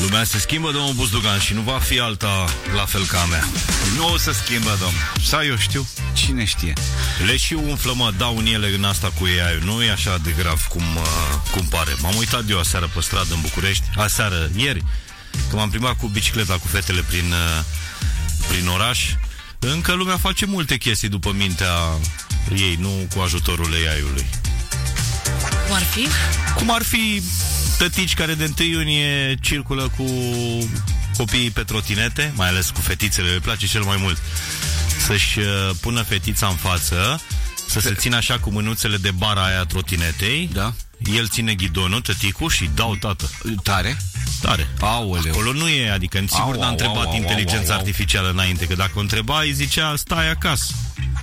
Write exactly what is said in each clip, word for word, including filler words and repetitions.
Lumea se schimbă, domnul Buzdugan, și nu va fi alta la fel ca a mea. Nu o să schimbă, domn. Sau eu știu, cine știe. Le și umflă, mă, dau în ele în asta cu A I. Nu e așa de grav cum, uh, cum pare. M-am uitat eu aseară pe stradă în București, aseară, ieri, că m-am plimbat cu bicicleta cu fetele prin, uh, prin oraș. Încă lumea face multe chestii după mintea ei, nu cu ajutorul A I-ului. Cum ar fi? Cum ar fi tătici care de întâi iunie circulă cu copiii pe trotinete, mai ales cu fetițele, le place cel mai mult să-și pună fetița în față, să se țină așa cu mânuțele de bara aia trotinetei. Da. El ține ghidonul, tăticul, și dau, tată. Tare? Tare. Aoleu. Acolo nu e, adică sigur n-a întrebat au, inteligența au, au, artificială înainte, că dacă o întreba, îi zicea, stai acasă.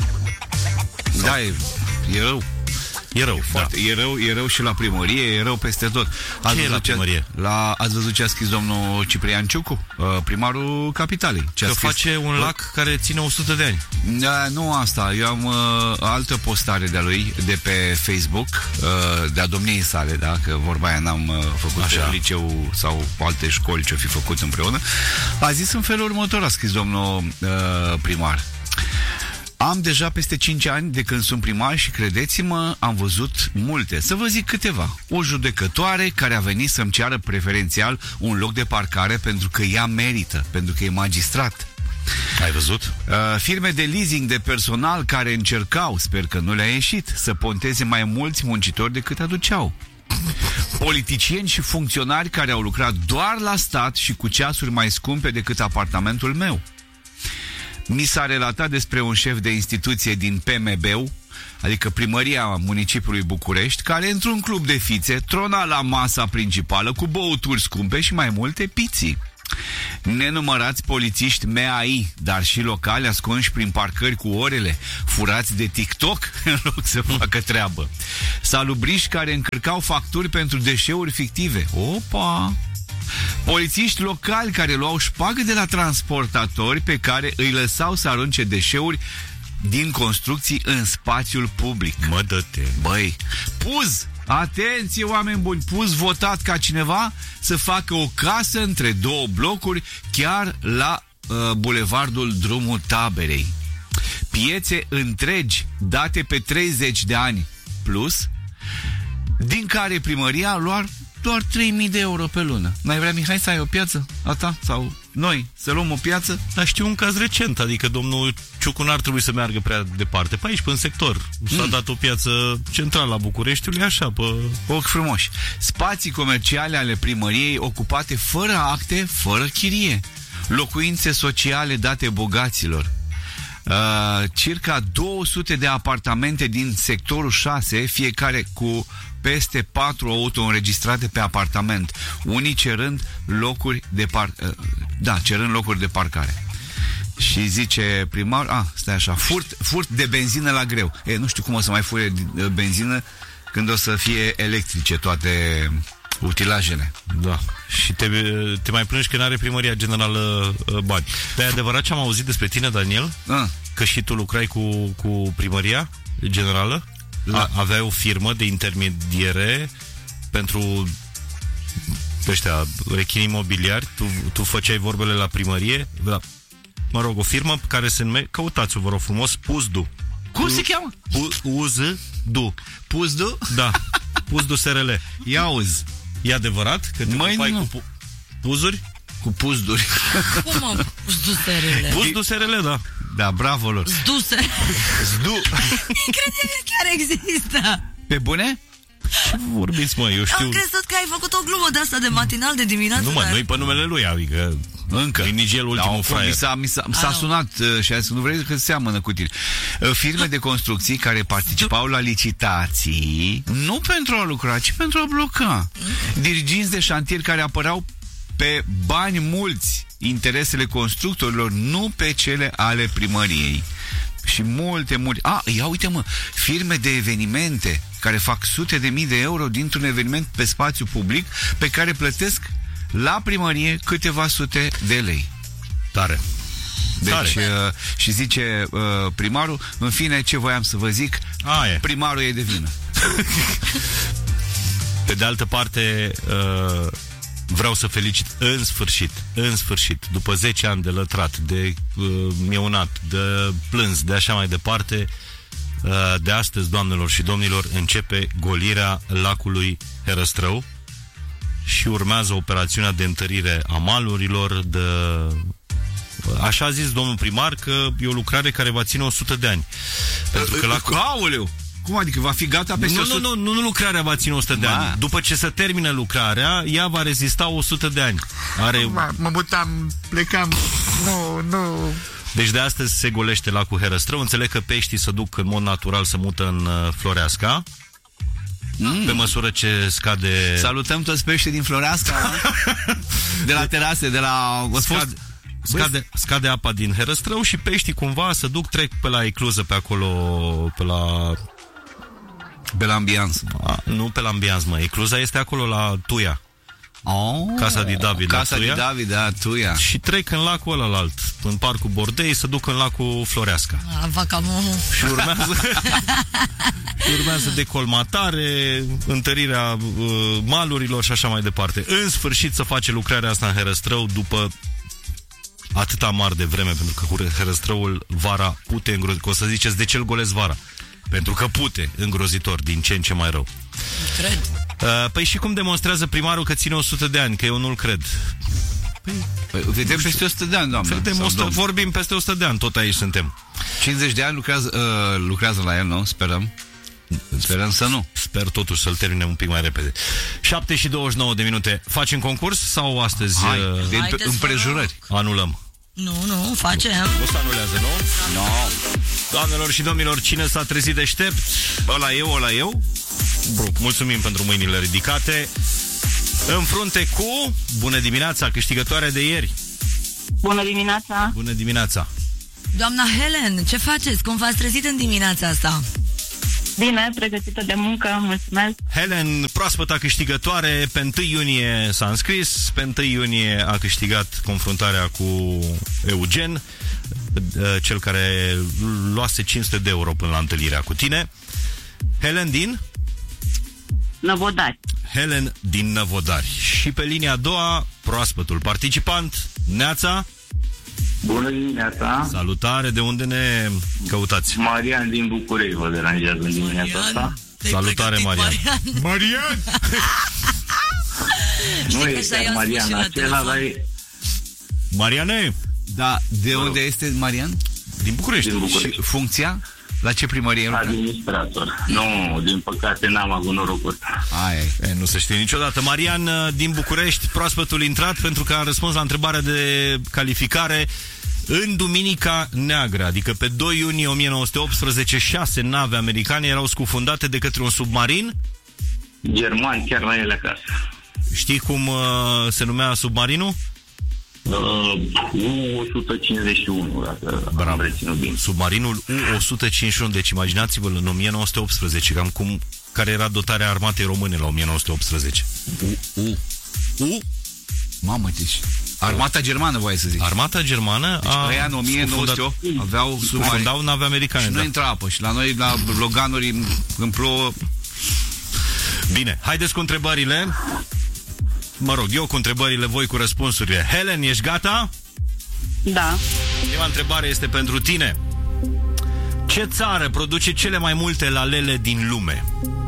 Da, e, e rău. E rău, foarte, da. E rău, e rău și la primărie, e rău peste tot. Ați ce e la primărie? La, ați văzut ce a scris domnul Ciprian Ciucu, primarul Capitalei? Ce că a scris? Face un lac care ține o sută de ani. Da, nu asta, eu am uh, altă postare de-a lui, de pe Facebook, uh, de-a domniei sale, da, că vorba aia n-am uh, făcut așa. Liceu sau alte școli ce-o fi făcut împreună. A zis în felul următor, a scris domnul uh, primar. Am deja peste cinci ani de când sunt primar și, credeți-mă, am văzut multe. Să vă zic câteva. O judecătoare care a venit să-mi ceară preferențial un loc de parcare pentru că ea merită, pentru că e magistrat. Ai văzut? Uh, firme de leasing de personal care încercau, sper că nu le-a ieșit, să ponteze mai mulți muncitori decât aduceau. Politicieni și funcționari care au lucrat doar la stat și cu ceasuri mai scumpe decât apartamentul meu. Mi s-a relatat despre un șef de instituție din P M B-ul, adică Primăria Municipiului București, care într-un club de fițe trona la masa principală cu băuturi scumpe și mai multe piții. Nenumărați polițiști M A I, dar și locali ascunși prin parcări cu orele, furați de TikTok în loc să facă treabă. Salubriști care încărcau facturi pentru deșeuri fictive. Opa! Polițiști locali care luau șpagă de la transportatori pe care îi lăsau să arunce deșeuri din construcții în spațiul public. Mă, dă-te. Băi, Puz, atenție oameni buni, Puz votat ca cineva să facă o casă între două blocuri chiar la uh, bulevardul Drumul Taberei. Piețe întregi date pe treizeci de ani plus, din care primăria a luat doar trei mii de euro pe lună. N-ai vrea, Mihai, să ai o piață a ta? Sau noi să luăm o piață? Dar știu un caz recent, adică domnul Ciucu n-ar trebui să meargă prea departe. Pe aici, pe în sector. S-a mm. dat o piață centrală a Bucureștiului, așa, pe... Ochi frumoși. Spații comerciale ale primăriei ocupate fără acte, fără chirie. Locuințe sociale date bogaților. Uh, circa două sute de apartamente din sectorul șase, fiecare cu peste patru auto înregistrate pe apartament, unii cerând locuri de par... Uh, da, cerând locuri de parcare. Și zice primar, a, stai așa, furt, furt de benzină la greu. E, nu știu cum o să mai fure benzină când o să fie electrice toate utilajele. Da. Și te, te mai plângi că n-are primăria generală uh, bani. Dar e adevărat ce am auzit despre tine, Daniel? A. Că și tu lucrai cu, cu primăria generală? A, aveai o firmă de intermediere pentru ăștia rechini imobiliari, tu, tu făceai vorbele la primărie, da. Mă rog, o firmă care se numește, căutați-o, vă rog frumos, Puzdu. Cum se cheamă? Puzdu. Puzdu? Da, Puzdu S R L. Ia auzi. E adevărat că te Măi, ocupai nu. cu pu puzuri? Cu puzduri. Cum am Puzdu S R L? Puzdu S R L, da. Da, bravo lor. Zdu S R L. Zdu. Crede că chiar există. Pe bune? Ce vorbiți, mă, eu știu... Am crezut că ai făcut o glumă de asta de matinal de dimineață. Nu, mă, dar... nu-i pe numele lui, adică... Încă. E nici el ultimul da, fraier. Mi s-a, mi s-a, s-a sunat uh, și a zis, nu vrei că seamănă cu tine. Uh, firme de construcții care participau la licitații, nu pentru a lucra, ci pentru a bloca. Diriginți de șantier care apărau pe bani mulți, interesele constructorilor, nu pe cele ale primăriei. Și multe, multe... A, ia uite mă, firme de evenimente care fac sute de mii de euro dintr-un eveniment pe spațiu public pe care plătesc la primărie câteva sute de lei. Tare. Deci, Tare. Uh, și zice uh, primarul, în fine, ce voiam să vă zic, A, e. primarul e de vină. Pe de altă parte, uh, vreau să felicit în sfârșit, în sfârșit, după zece ani de lătrat, de uh, mieunat, de plâns, de așa mai departe, uh, de astăzi, doamnelor și domnilor, începe golirea lacului Herăstrău și urmează operațiunea de întărire a malurilor, de... Așa a zis domnul primar că e o lucrare care va ține o sută de ani. Pentru că lacul... Aoleu! Cum adică va fi gata peste nu, o sută? Nu, nu, nu, nu lucrarea va ține o sută de Ma. ani. După ce se termină lucrarea, ea va rezista o sută de ani. Are... Mă, mă mutam, plecam. Nu, nu. Deci de astăzi se golește lacul Herăstrău. Înțeleg că peștii se duc în mod natural să mută în uh, Floreasca. Mm. Pe măsură ce scade... Salutăm toți peștii din Floreasca. De la terase, de la... Scade, scade, scade apa din Herăstrău și peștii cumva se duc, trec pe la Ecluză, pe acolo, pe la... Pe la ambianță. A, nu pe la ambianță, mă. Ecluza este acolo la Tuia. Oh, Casa din David. Casa din David, da, Tuia. Și trec în lacul ălalt, în parcul Bordei, se duc în lacul Floreasca. La Vacamonul. Și urmează, și urmează decolmatare, întărirea uh, malurilor și așa mai departe. În sfârșit să face lucrarea asta în Herăstrău după atâta mar de vreme, pentru că Herăstrăul vara pute îngrozitor. O să ziceți de ce îl golesc vara? Pentru că pute îngrozitor, din ce în ce mai rău. Cred. Uh, păi și cum demonstrează primarul că ține o sută de ani? Că eu nu-l cred. Păi, păi vedem peste o sută de ani, doamnă. Vedem o sută, vorbim peste o sută de ani, tot aici suntem. cincizeci de ani lucrează, uh, lucrează la el, nu? Sperăm. Sperăm să nu. Sper totuși să-l termine un pic mai repede. șapte și douăzeci și nouă de minute. Facem concurs sau astăzi Hai, uh, de împrejurări? Anulăm? Nu, nu, facem. Nu se anulează, nu? No. Doamnelor și domnilor, cine s-a trezit deștept? Ăla eu, ăla eu? Bru, mulțumim pentru mâinile ridicate. În frunte cu... Bună dimineața, câștigătoarea de ieri. Bună dimineața! Bună dimineața. Doamna Helen, ce faceți? Cum v-ați trezit în dimineața asta? Bine, pregătită de muncă, mulțumesc! Helen, proaspăta câștigătoare, pe întâi iunie s-a înscris, pe întâi iunie a câștigat confruntarea cu Eugen, cel care luase cinci sute de euro până la întâlnirea cu tine. Helen din? Năvodari. Helen din Năvodari. Și pe linia a doua, proaspătul participant, Neața. Bună dimineața! Salutare, de unde ne căutați? Marian din București vă deranjează în dimineața asta. Salutare, Marian. Marian. Marian! Nu că e așa chiar i-am spus Marian și la acela, telefon. dar e Mariane? Da, de unde este Marian? Din București. din București. Și funcția? La ce primărie lucrează? Administrator. Nu, din păcate n-am avut norocul ăsta. Aia e. E, nu se știe niciodată. Marian din București, proaspătul intrat, pentru că a răspuns la întrebarea de calificare. În Duminica Neagră, adică pe doi iunie o mie nouă sute optsprezece, șase nave americane erau scufundate de către un submarin. German chiar la ele acasă. Știi cum uh, se numea submarinul? Uh, U o sută cincizeci și unu, dacă Bravo. am reținut bine. Submarinul U o sută cincizeci și unu, deci imaginați-vă în o mie nouă sute optsprezece, cam cum, care era dotarea armatei române la o mie nouă sute optsprezece. U, U. U, Mamă, deci... Armata germană, voiai să zic. armata germană Deci a ăia în o mie nouă sute opt aveau submarini. scufundau nave americane. Și nu Da. intra apă. Și la noi, la Loganuri, în plouă... Bine, haideți cu întrebările. Mă rog, eu cu întrebările, voi cu răspunsurile. Helen, ești gata? Da. Prima întrebare este pentru tine. Ce țară produce cele mai multe lalele din lume?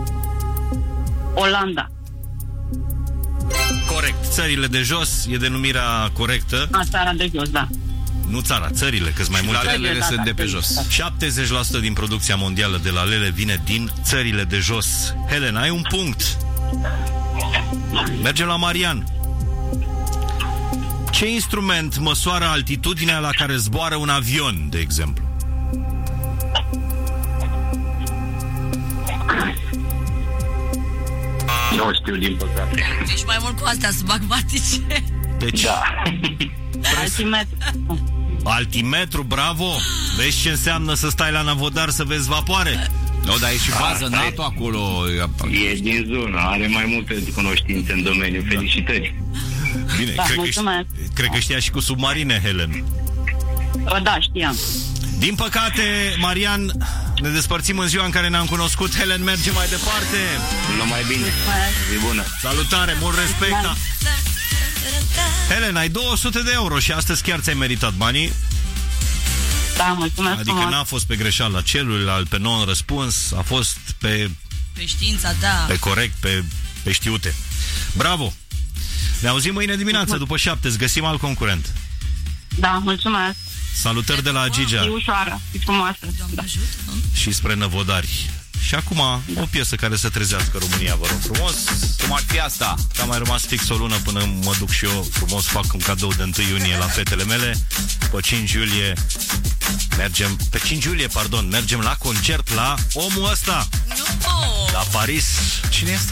Olanda. Corect. Țările de jos e denumirea corectă. A, țara de jos, da. Nu țara, țările, că-s mai multe. Lalele Da, sunt da, de pe da. jos. șaptezeci la sută din producția mondială de lalele vine din țările de jos. Helen, ai un punct. Mergem la Marian. Ce instrument măsoară altitudinea la care zboară un avion, de exemplu? Nu știu, din păcate. Deci mai mult cu astea subacvatice. Deci, Da. Altimetru. altimetru, bravo. Vezi ce înseamnă să stai la Năvodar să vezi vapoare? No, dar e și bază Asta NATO e. acolo. E din zonă, are mai multe cunoștințe în domeniu. Felicitări. Bine, Da, cred, că mulțumesc. știa, cred că știa și cu submarine, Helen. O, da, știam. Din păcate, Marian, ne despărțim în ziua în care ne-am cunoscut. Helen merge mai departe. Numai bine. Zi bună. Salutare, mult respect. Da. Helen, ai două sute de euro și astăzi chiar ți-ai meritat banii. Da, mulțumesc Adică frumos. n-a fost pe greșeală celuilalt, pe non-răspuns, a fost pe, Pe știința ta. pe corect, pe, pe știute. Bravo! Ne auzim mâine dimineață, după șapte, îți găsim alt concurent. Da, mulțumesc. Salutări de la E Gigea ușoară, e frumoasă. Doamne Da. ajută, nu? și spre Năvodari. Și acum, o piesă care să trezească România, vă rog frumos. Cum ar fi asta? Că a mai rămas fix o lună până mă duc și eu frumos, fac un cadou de întâi iunie la fetele mele. Pe cinci iulie mergem, pe cinci iulie, pardon, mergem la concert la omul ăsta, Nu! la Paris. Cine este?